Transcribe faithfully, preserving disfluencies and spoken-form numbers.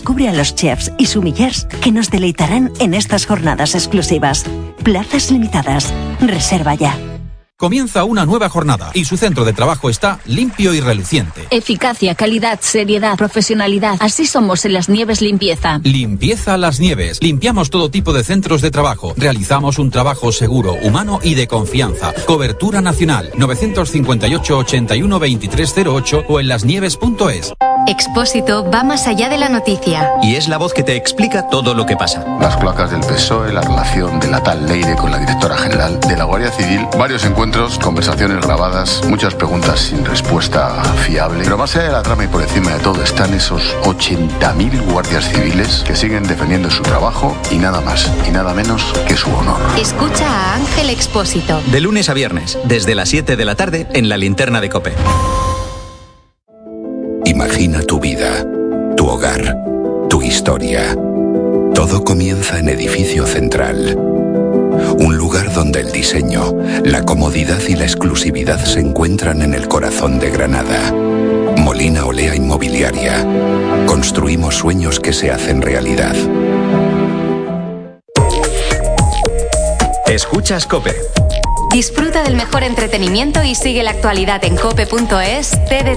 Descubre a los chefs y sommeliers que nos deleitarán en estas jornadas exclusivas. Plazas limitadas. Reserva ya. Comienza una nueva jornada y su centro de trabajo está limpio y reluciente. Eficacia, calidad, seriedad, profesionalidad. Así somos en Las Nieves Limpieza. Limpieza Las Nieves. Limpiamos todo tipo de centros de trabajo. Realizamos un trabajo seguro, humano y de confianza. Cobertura nacional. nueve cinco ocho, ochenta y uno, veintitrés cero ocho o en lasnieves punto es. Expósito va más allá de la noticia. Y es la voz que te explica todo lo que pasa. Las cloacas del P S O E, la relación de la tal Leire con la directora general de la Guardia Civil, varios encuentros, conversaciones grabadas, muchas preguntas sin respuesta fiable. Pero más allá de la trama y por encima de todo están esos ochenta mil guardias civiles que siguen defendiendo su trabajo y nada más y nada menos que su honor. Escucha a Ángel Expósito. De lunes a viernes, desde las siete de la tarde en La Linterna de COPE. Imagina tu vida, tu hogar, tu historia. Todo comienza en Edificio Central. Un lugar donde el diseño, la comodidad y la exclusividad se encuentran en el corazón de Granada. Molina Olea Inmobiliaria. Construimos sueños que se hacen realidad. Escuchas COPE. Disfruta del mejor entretenimiento y sigue la actualidad en cope punto es, T D